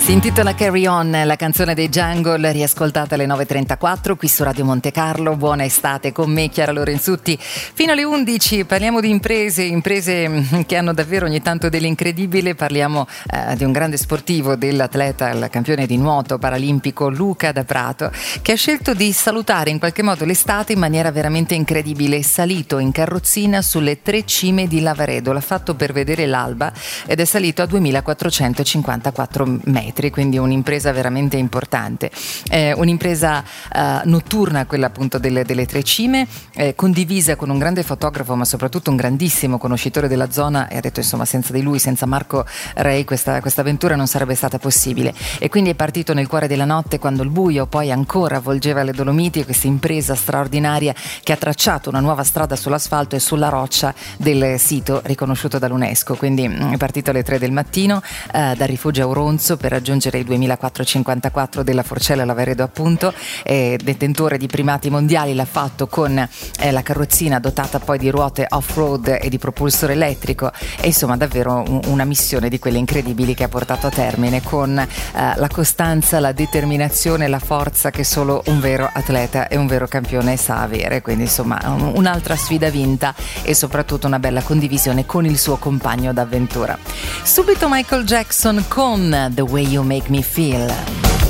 Si intitola Carry On, la canzone dei Jungle, riascoltata alle 9.34 qui su Radio Monte Carlo. Buona estate con me, Chiara Lorenzutti, fino alle 11. Parliamo di imprese che hanno davvero ogni tanto dell'incredibile. Parliamo di un grande sportivo, dell'atleta, il campione di nuoto paralimpico Luca da Prato, che ha scelto di salutare in qualche modo l'estate in maniera veramente incredibile. È salito in carrozzina sulle 3 cime di Lavaredo, l'ha fatto per vedere l'alba ed è salito a 2454 metri. Quindi un'impresa veramente importante, un'impresa notturna, quella appunto delle 3 cime, condivisa con un grande fotografo ma soprattutto un grandissimo conoscitore della zona, e ha detto insomma senza di lui, senza Marco Rei, questa avventura non sarebbe stata possibile. E quindi è partito nel cuore della notte, quando il buio poi ancora avvolgeva le Dolomiti, questa impresa straordinaria che ha tracciato una nuova strada sull'asfalto e sulla roccia del sito riconosciuto dall'UNESCO. Quindi è partito alle 3 del mattino dal rifugio Auronzo per raggiungere i 2454 della Forcella Lavaredo, appunto. Detentore di primati mondiali, l'ha fatto con la carrozzina dotata poi di ruote off-road e di propulsore elettrico, e insomma davvero una missione di quelle incredibili che ha portato a termine con la costanza, la determinazione, la forza che solo un vero atleta e un vero campione sa avere. Quindi insomma un'altra sfida vinta e soprattutto una bella condivisione con il suo compagno d'avventura. Subito Michael Jackson con The Way You Make Me Feel.